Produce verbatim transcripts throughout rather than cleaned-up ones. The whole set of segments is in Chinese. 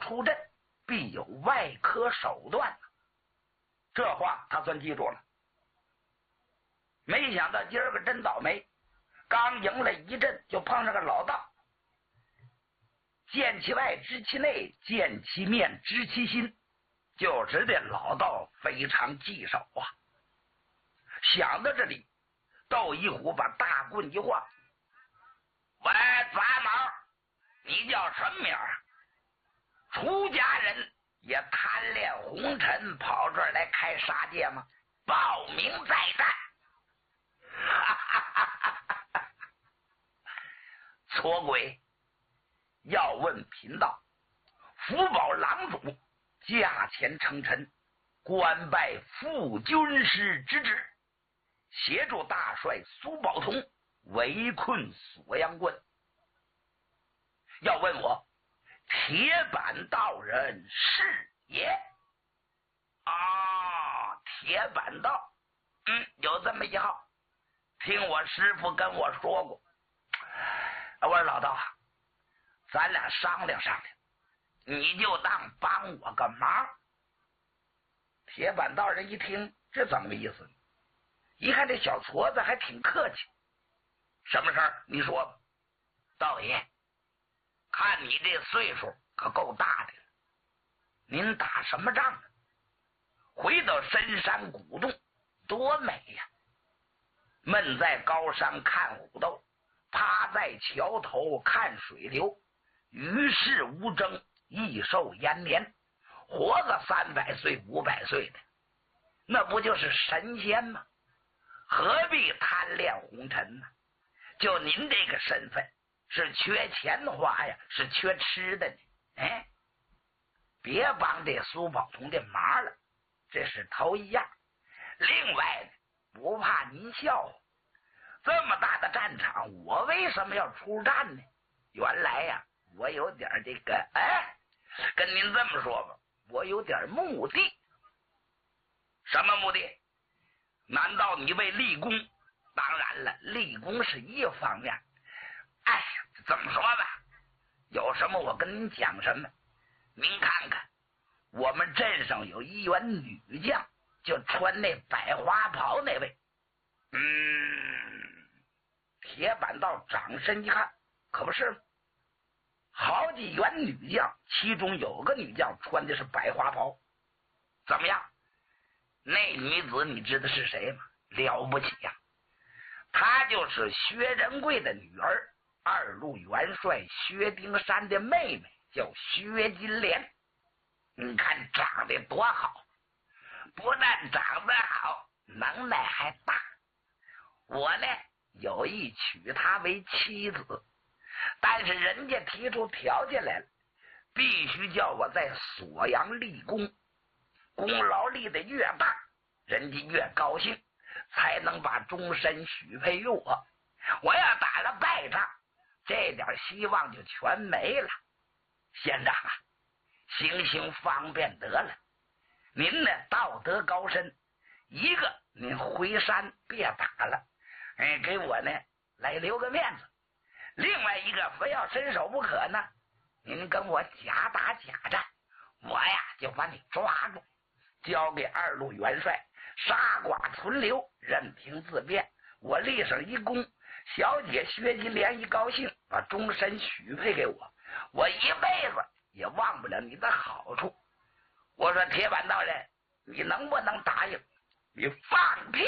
出阵，必有外科手段。这话他算记住了。没想到今儿个真倒霉，刚赢了一阵就碰上个老道。见其外知其内，见其面知其心，就知这老道非常棘手啊。想到这里，窦一虎把大棍一晃：“喂，杂毛，你叫什么名儿？出家人也贪恋红尘，跑这儿来开杀戒吗？报名再战！”哈哈哈哈哈！错鬼！要问贫道，福保郎主驾前称臣，官拜副军师之职，协助大帅苏宝同围困锁阳关。要问我，铁板道人是也？啊，铁板道，嗯，有这么一号，听我师傅跟我说过。我说老道啊，咱俩商量商量，你就当帮我个忙。铁板道人一听，这怎么个意思？一看这小矬子还挺客气。什么事儿？你说吧。道爷，看你这岁数可够大的了，您打什么仗呢？回到深山古洞多美呀！闷在高山看虎斗，趴在桥头看水流，与世无争，益寿延年，活个三百岁五百岁的，那不就是神仙吗？何必贪恋红尘呢？就您这个身份，是缺钱花呀，是缺吃的呢？哎，别帮这苏宝同这忙了，这是头一样。另外呢，不怕您笑话，这么大的战场，我为什么要出战呢？原来呀，我有点这个，哎，跟您这么说吧，我有点目的。什么目的？难道你为立功？当然了，立功是一方面。哎，怎么说吧，有什么我跟您讲什么。您看看，我们镇上有一员女将，就穿那百花袍那位。嗯，铁板道掌身一看，可不是吗？好几员女将，其中有个女将穿的是百花袍。怎么样？那女子你知道是谁吗？了不起呀、啊！她就是薛仁贵的女儿，二路元帅薛丁山的妹妹，叫薛金莲。你看长得多好，不但长得好，能耐还大。我呢有意娶她为妻子，但是人家提出条件来了，必须叫我在锁阳立功，功劳立得越大，人家越高兴，才能把终身许配于我。我要打了败仗，这点希望就全没了。县长啊，行行方便得了，您呢道德高深，一个您回山别打了，哎，给我呢来留个面子。另外一个非要伸手不可呢，您跟我假打假战，我呀就把你抓住，交给二路元帅，杀剐存留，任凭自便。我立上一功，小姐薛金莲一高兴，把终身许配给我，我一辈子也忘不了你的好处。我说铁板道人，你能不能答应？你放屁！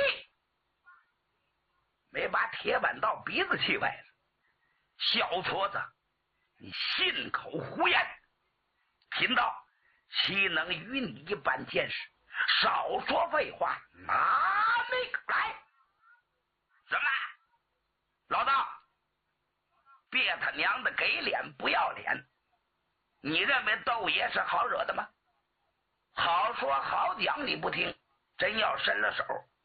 没把铁板道鼻子气歪了。小矬子，你信口胡言！贫道岂能与你一般见识？少说废话，拿那个来！什么？老道，别他娘的给脸不要脸！你认为窦爷是好惹的吗？好说好讲你不听，真要伸了手，